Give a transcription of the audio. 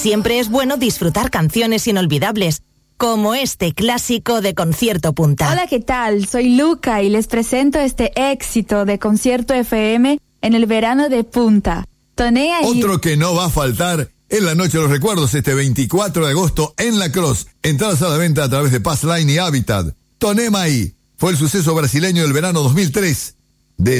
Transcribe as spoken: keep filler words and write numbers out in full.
siempre es bueno disfrutar canciones inolvidables, como este clásico de Concierto Punta. Hola, ¿qué tal? Soy Luca y les presento este éxito de Concierto F M en el verano de Punta. Tonea y... Otro que no va a faltar en la Noche de los Recuerdos este veinticuatro de agosto en La Cross. Entradas a la venta a través de Passline y Habitat. Tonema ahí. Fue el suceso brasileño del verano dos mil tres.